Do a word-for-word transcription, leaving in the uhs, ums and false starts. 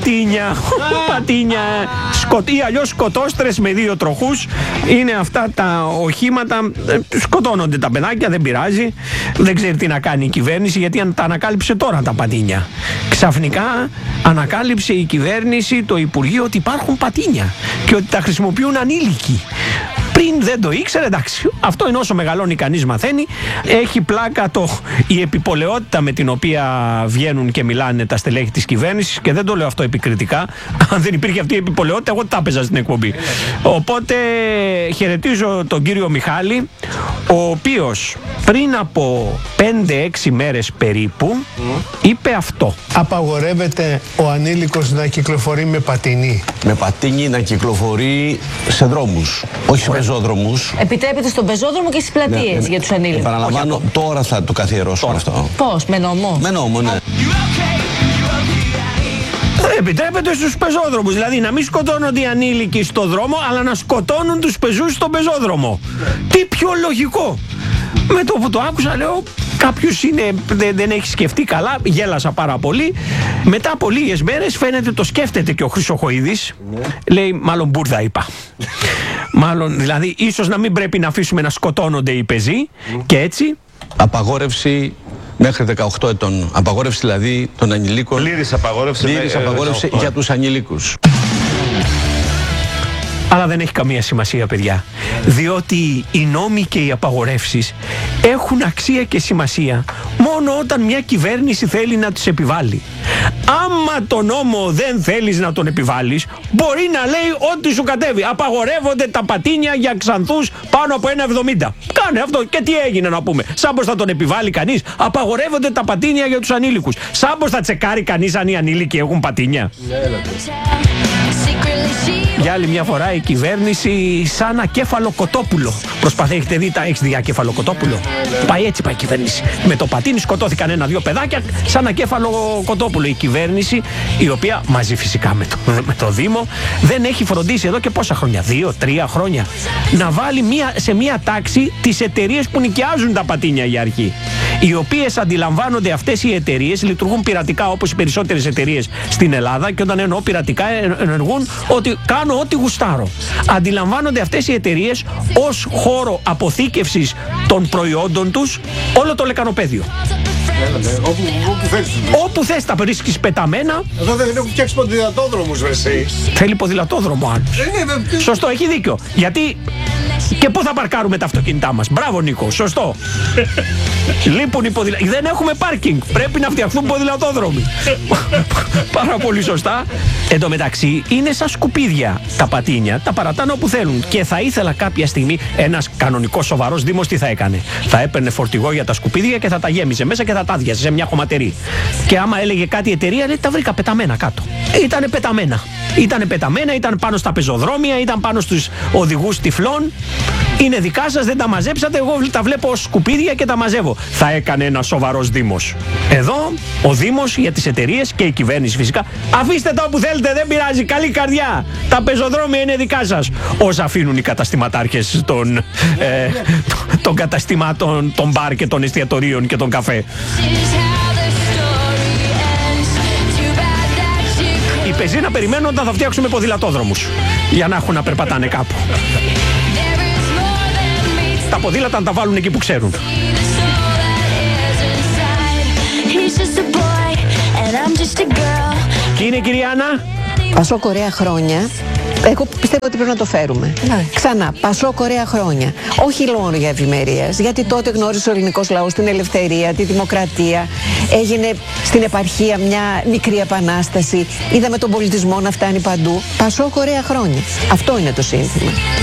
Πατίνια. Πατίνια. Σκοτ... ή αλλιώς σκοτώστρες με δύο τροχούς. Είναι αυτά τα οχήματα. Σκοτώνονται τα παιδάκια, δεν πειράζει. Δεν ξέρει τι να κάνει η κυβέρνηση, γιατί τα ανακάλυψε τώρα τα πατίνια. Ξαφνικά ανακάλυψε η κυβέρνηση, το Υπουργείο, ότι υπάρχουν πατίνια και ότι τα χρησιμοποιούν ανήλικοι. Πριν δεν το ήξερε, εντάξει. Αυτό είναι όσο μεγαλώνει κανείς μαθαίνει. Έχει πλάκα το, η επιπολαιότητα με την οποία βγαίνουν και μιλάνε τα στελέχη της κυβέρνησης, και δεν το λέω αυτό επικριτικά. Αν δεν υπήρχε αυτή η επιπολαιότητα, εγώ τα έπαιζα στην εκπομπή. Οπότε χαιρετίζω τον κύριο Μιχάλη, ο οποίος πριν από πέντε έξι μέρες περίπου mm. είπε αυτό. Απαγορεύεται ο ανήλικος να κυκλοφορεί με πατίνι. Με πατίνι να κυκλοφορεί σε δρόμους, όχι σε πεζόδρομους. Επιτρέπεται στον πεζόδρομο και στις πλατείες, ναι, για τους ανήλικους. Επαναλαμβάνω, τώρα θα το καθιερώσουμε αυτό. Πώς, με νόμο? Με νόμο, ναι. Επιτρέπεται στους πεζόδρομους, δηλαδή να μην σκοτώνονται οι ανήλικοι στο δρόμο, αλλά να σκοτώνουν τους πεζούς στον πεζόδρομο. Τι πιο λογικό. Με το που το άκουσα λέω, κάποιος είναι, δεν, δεν έχει σκεφτεί καλά, γέλασα πάρα πολύ. Μετά από λίγες μέρες φαίνεται το σκέφτεται και ο Χρυσοχοΐδης. Λέει, μάλλον μπούρδα είπα. Μάλλον, δηλαδή, ίσως να μην πρέπει να αφήσουμε να σκοτώνονται οι πεζοί, και έτσι. Απαγόρευση μέχρι δεκαοκτώ ετών. Απαγόρευση δηλαδή των ανηλίκων. Πλήρης απαγόρευση, πλήρης απαγόρευση για τους ανηλίκους. Αλλά δεν έχει καμία σημασία, παιδιά. Διότι οι νόμοι και οι απαγορεύσεις έχουν αξία και σημασία μόνο όταν μια κυβέρνηση θέλει να τους επιβάλλει. Άμα το νόμο δεν θέλεις να τον επιβάλλεις, μπορεί να λέει ό,τι σου κατέβει. Απαγορεύονται τα πατίνια για ξανθούς πάνω από ένα εβδομήντα. Κάνε αυτό, και τι έγινε να πούμε. Σαν πως θα τον επιβάλλει κανείς. Απαγορεύονται τα πατίνια για τους ανήλικους. Σαν πως θα τσεκάρει κανείς αν οι ανήλικοι έχουν πατίνια. Για άλλη μια φορά η κυβέρνηση σαν ακέφαλο κοτόπουλο προσπαθεί. Έχετε δει, έχεις δει ακέφαλο κοτόπουλο? Πάει έτσι, πάει η κυβέρνηση. Με το πατίνι σκοτώθηκαν ένα-δύο παιδάκια σαν ακέφαλο κοτόπουλο. Η κυβέρνηση, η οποία μαζί φυσικά με το, με το Δήμο, δεν έχει φροντίσει εδώ και πόσα χρόνια, δύο-τρία χρόνια, να βάλει μια, σε μια τάξη τις εταιρείες που νοικιάζουν τα πατίνια για αρχή. Οι οποίες αντιλαμβάνονται, αυτές οι εταιρείες λειτουργούν πειρατικά όπως οι περισσότερες εταιρείες στην Ελλάδα, και όταν εννοώ πειρατικά ενεργούν ότι κάνω ό,τι γουστάρω. Αντιλαμβάνονται αυτές οι εταιρείες ως χώρο αποθήκευσης των προϊόντων τους όλο το λεκανοπέδιο. Όπου, όπου θες. Όπου θες τα βρίσκεις πεταμένα. Εδώ δεν έχουν φτιάξει ποδηλατόδρομους, βρεσί. Θέλει ποδηλατόδρομο, αν. Σωστό, έχει δίκιο. Γιατί και πού θα παρκάρουμε τα αυτοκίνητά μας? Μπράβο, Νίκο, σωστό. Λείπουν οι ποδηλα... Δεν έχουμε πάρκινγκ. Πρέπει να φτιαχθούν ποδηλατόδρομοι. Πάρα πολύ σωστά. Εν τω μεταξύ, είναι σαν σκουπίδια τα πατίνια. Τα παρατάνε όπου θέλουν. Και θα ήθελα κάποια στιγμή ένας κανονικός σοβαρός δήμος τι θα έκανε? Θα έπαιρνε φορτηγό για τα σκουπίδια και θα τα γέμιζε μέσα και θα τα άδειαζε σε μια χωματερή. Και άμα έλεγε κάτι η εταιρεία, λέει, τα βρήκα πεταμένα κάτω. Ήτανε πεταμένα. Ήτανε πεταμένα, ήταν πάνω στα πεζοδρόμια, ήταν πάνω στους οδηγούς τυφλών. Είναι δικά σας, δεν τα μαζέψατε. Εγώ τα βλέπω ως σκουπίδια και τα μαζεύω. Θα έκανε ένας σοβαρός δήμος. Εδώ ο δήμος για τις εταιρείες και η κυβέρνηση φυσικά. Αφήστε τα όπου θέλετε, δεν πειράζει. Καλή καρδιά. Τα πεζοδρόμια είναι δικά σας. Όσα αφήνουν οι καταστηματάρχες των, ε, των καταστημάτων, των μπαρ και των εστιατορίων και των καφέ. Οι πεζοί να περιμένουν όταν θα φτιάξουμε ποδηλατόδρομους για να έχουν να περπατάνε κάπου. Τα ποδήλατα να τα βάλουν εκεί που ξέρουν. Τι είναι, κυρία Άννα? Πασόκ ωραία χρόνια. Εγώ πιστεύω ότι πρέπει να το φέρουμε. Ναι. Ξανά, Πασόκ ωραία χρόνια. Όχι λόγια ευημερίας, γιατί τότε γνώρισε ο ελληνικός λαός την ελευθερία, τη δημοκρατία. Έγινε στην επαρχία μια μικρή επανάσταση. Είδαμε τον πολιτισμό να φτάνει παντού. Πασόκ ωραία χρόνια. Αυτό είναι το σύνθημα.